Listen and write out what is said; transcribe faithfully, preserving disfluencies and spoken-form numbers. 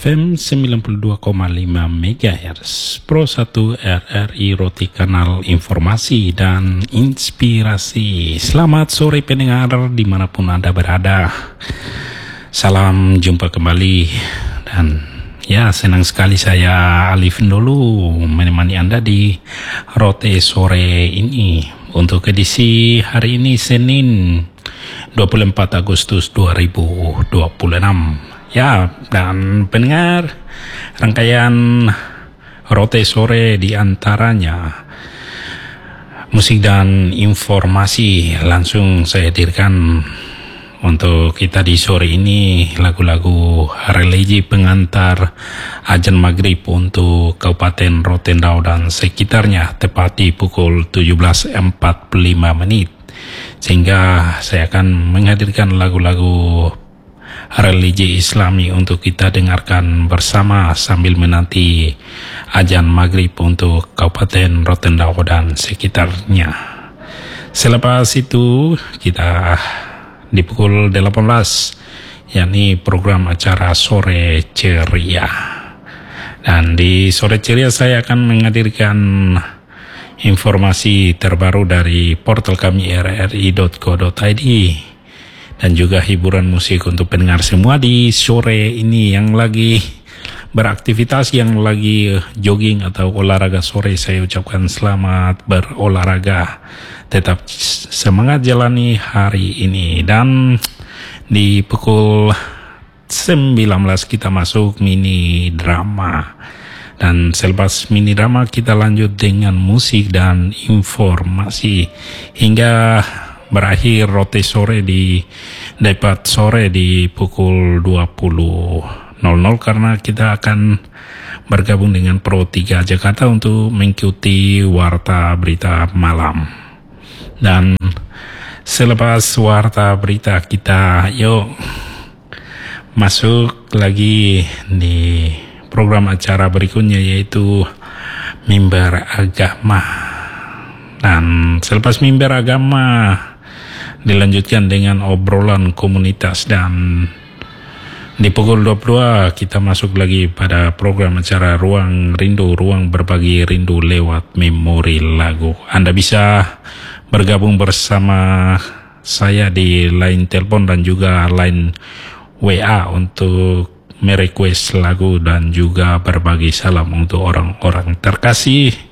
F M sembilan puluh dua koma lima MHz Pro satu R R I Roti, kanal informasi dan inspirasi. Selamat sore pendengar dimanapun Anda berada. Salam jumpa kembali. Dan ya, senang sekali saya Alifin dulu menemani Anda di Roti sore ini. Untuk edisi hari ini Senin dua puluh empat Agustus dua ribu dua puluh enam. Ya, dan pendengar, rangkaian Rote Sore diantaranya musik dan informasi. Langsung saya hadirkan untuk kita di sore ini lagu-lagu religi pengantar azan maghrib untuk Kabupaten Rotendao dan sekitarnya, tepat di pukul tujuh belas empat puluh lima menit. Sehingga saya akan menghadirkan lagu-lagu religi Islami untuk kita dengarkan bersama sambil menanti azan maghrib untuk Kabupaten Rotendao dan sekitarnya. Selepas itu kita di pukul delapan belas, yakni program acara Sore Ceria. Dan di Sore Ceria saya akan menghadirkan informasi terbaru dari portal kami r r i dot co dot i d dan juga hiburan musik untuk pendengar semua di sore ini yang lagi beraktivitas, yang lagi jogging atau olahraga sore. Saya ucapkan selamat berolahraga, tetap semangat jalani hari ini. Dan di pukul sembilan belas kita masuk mini drama. Dan selepas mini drama kita lanjut dengan musik dan informasi hingga berakhir Rote Sore di Debat Sore di pukul dua puluh nol nol, karena kita akan bergabung dengan Pro tiga Jakarta untuk mengikuti warta berita malam. Dan selepas warta berita kita yuk masuk lagi di program acara berikutnya, yaitu Mimbar Agama. Dan selepas Mimbar Agama dilanjutkan dengan obrolan komunitas, dan di pukul dua puluh dua kita masuk lagi pada program acara Ruang Rindu, ruang berbagi rindu lewat memori lagu. Anda bisa bergabung bersama saya di line telepon dan juga line W A untuk merequest lagu dan juga berbagi salam untuk orang-orang terkasih